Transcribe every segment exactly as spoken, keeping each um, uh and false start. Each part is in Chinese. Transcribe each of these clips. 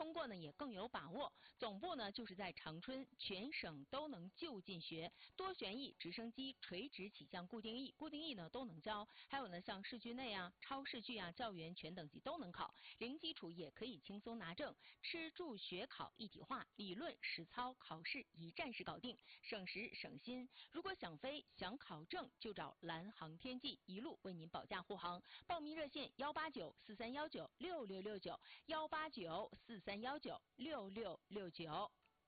通过呢也更有把握。总部呢就是在长春，全省都能就近学，多旋翼、直升机、垂直起降固定翼、固定翼呢都能教，还有呢像市区内啊、超市区啊、教员全等级都能考，零基础也可以轻松拿证，吃住学考一体化，理论实操考试一站式搞定，省时省心。如果想飞想考证，就找蓝航天际，一路为您保驾护航。报名热线幺八九四三幺九六六六九幺八九四三幺九六六六九。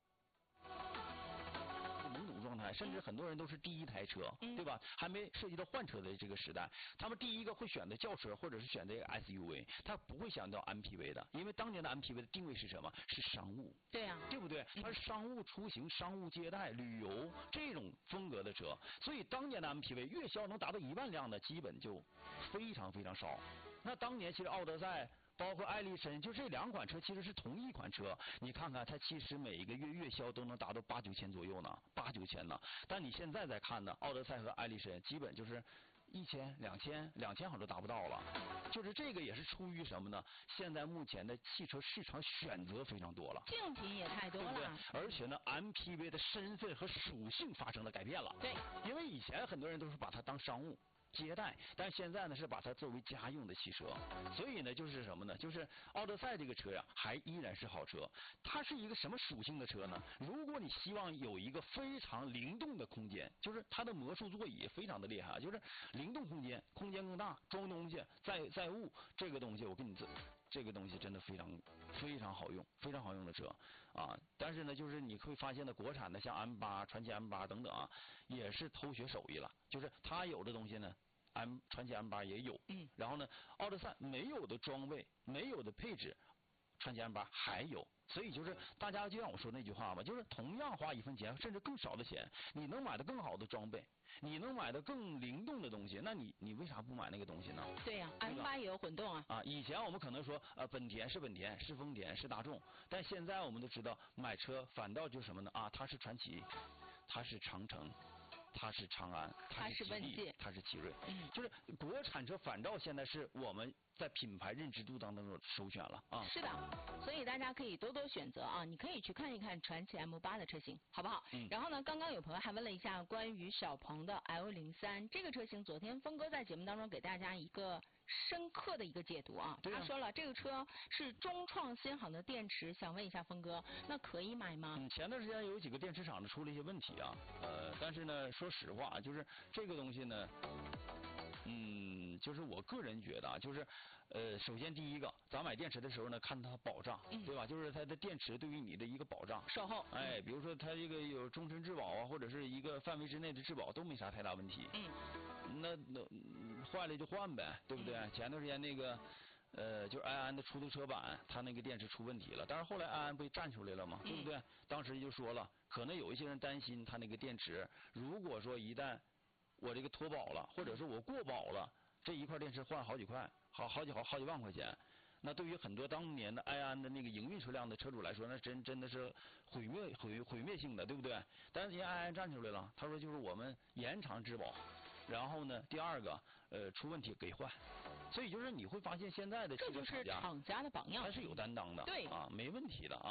懵懂状态，甚至很多人都是第一台车，嗯、对吧？还没涉及到换车的这个时代，他们第一个会选择轿车或者是选择 S U V， 他不会想到 M P V 的，因为当年的 M P V 的定位是什么？是商务。 对呀、啊， 对不对？它是商务出行、商务接待、旅游这种风格的车，所以当年的 M P V 月销能达到一万辆的，基本就非常非常少。那当年其实奥德赛。包括艾力绅，就这两款车其实是同一款车，你看看它其实每一个月月销都能达到八九千左右呢，八九千呢。但你现在再看呢，奥德赛和艾力绅基本就是一千、两千、两千好像都达不到了。就是这个也是出于什么呢？现在目前的汽车市场选择非常多了， 竞品也太多了， 对不对？而且呢 ，M P V 的身份和属性发生了改变了。 对， 因为以前很多人都是把它当商务接待，但现在呢是把它作为家用的汽车，所以呢就是什么呢？就是奥德赛这个车呀，还依然是好车。它是一个什么属性的车呢？如果你希望有一个非常灵动的空间，就是它的魔术座椅非常的厉害，就是灵动空间，空间更大，装东西载载物这个东西，我跟你这这个东西真的非常非常好用，非常好用的车啊。但是呢，就是你会发现呢，国产的像 M 八、传祺 M 八等等啊，也是偷学手艺了，就是它有的东西呢。M 传祺 M 八也有，嗯，然后呢，奥德赛没有的装备，没有的配置，传祺 M 八还有，所以就是大家就像我说那句话吧，就是同样花一分钱，甚至更少的钱，你能买到更好的装备，你能买到更灵动的东西，那你你为啥不买那个东西呢？ 对呀、啊、，M 八也有混动啊。 啊，以前我们可能说呃本田是本田，是丰田，是大众，但现在我们都知道买车反倒就是什么呢？啊，它是传祺，它是长城。它是长安，它是吉利，它是奇瑞，嗯，就是国产车反倒现在是我们在品牌认知度当中的首选了啊。 是的，所以大家可以多多选择啊，你可以去看一看传祺 M 八的车型，好不好？嗯。然后呢，刚刚有朋友还问了一下关于小鹏的 L 零三这个车型，昨天峰哥在节目当中给大家一个深刻的一个解读啊。 对啊。 他说了，这个车是中创新航的电池，想问一下峰哥，那可以买吗？ 嗯，前段时间有几个电池厂呢出了一些问题啊，呃，但是呢，说实话，就是这个东西呢。嗯，就是我个人觉得啊，就是呃，首先第一个，咱买电池的时候呢，看它保障，嗯、对吧？就是它的电池对于你的一个保障， 售后。 哎，比如说它这个有终身质保啊，或者是一个范围之内的质保都没啥太大问题。嗯。那那坏了就换呗，对不对？嗯、前段时间那个。呃，就是安安的出租车版，它那个电池出问题了，但是后来安安不站出来了吗？对不对？嗯、当时就说了，可能有一些人担心它那个电池，如果说一旦我这个脱保了，或者是我过保了，这一块电池换好几块，好好几好好几万块钱。那对于很多当年的埃安的那个营运车辆的车主来说，那真真的是毁灭毁毁灭性的，对不对？但是人家埃安站出来了，他说就是我们延长质保，然后呢，第二个呃出问题给换，所以就是你会发现现在的汽车厂家， 这就是厂家的榜样， 它是有担当的， 对啊，没问题的啊。